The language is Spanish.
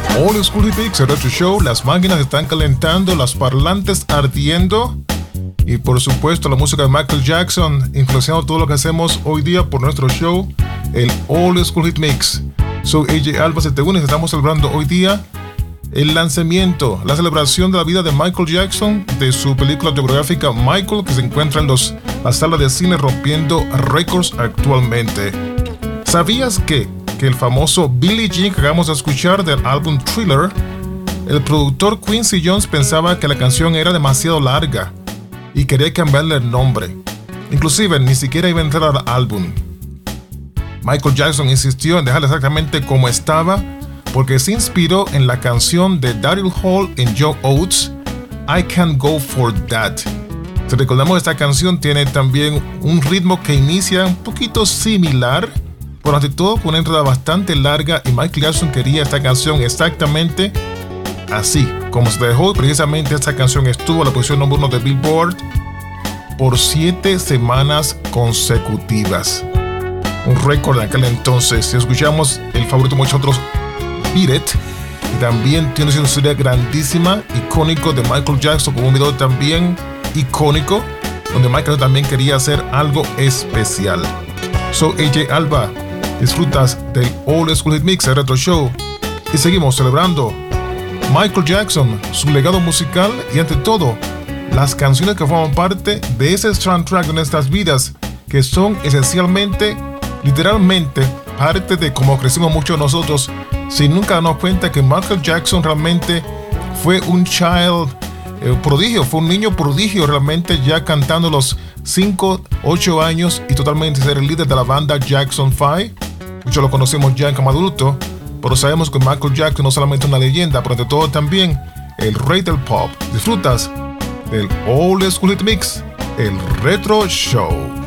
Old School Hit Mix, el Retro Show. Las máquinas están calentando, las parlantes ardiendo. Y por supuesto la música de Michael Jackson influenciando todo lo que hacemos hoy día por nuestro show, el Old School Hit Mix. Soy AJ Alba, si te unes, estamos celebrando hoy día el lanzamiento, la celebración de la vida de Michael Jackson, de su película autobiográfica Michael, que se encuentra en las salas de cine rompiendo récords actualmente. ¿Sabías que el famoso Billie Jean que acabamos de escuchar del álbum Thriller, el productor Quincy Jones pensaba que la canción era demasiado larga y quería cambiarle el nombre? Inclusive ni siquiera iba a entrar al álbum. Michael Jackson insistió en dejarla exactamente como estaba porque se inspiró en la canción de Daryl Hall en John Oates, I Can't Go For That. Si recordamos, esta canción tiene también un ritmo que inicia un poquito similar, pero ante todo con una entrada bastante larga, y Michael Jackson quería esta canción exactamente así como se dejó. Precisamente esta canción estuvo en la posición número 1 de Billboard por 7 semanas consecutivas, un récord de aquel entonces. Si escuchamos el favorito de muchos otros, Beat It, y también tiene una historia grandísima, icónico de Michael Jackson, con un video también icónico donde Michael también quería hacer algo especial. Soy AJ Alba, disfrutas del Old School Hit Mix, el Retro Show, y seguimos celebrando Michael Jackson, su legado musical y ante todo las canciones que forman parte de ese soundtrack de nuestras vidas, que son esencialmente, literalmente, parte de cómo crecimos muchos de nosotros, sin nunca darnos cuenta que Michael Jackson realmente fue un prodigio, fue un niño prodigio realmente, ya cantando los 5, 8 años y totalmente ser el líder de la banda Jackson 5. Muchos lo conocemos ya en como adulto, pero sabemos que Michael Jackson no solamente una leyenda, pero ante todo también el rey del pop. Disfrutas del Old School Hit Mix, el Retro Show.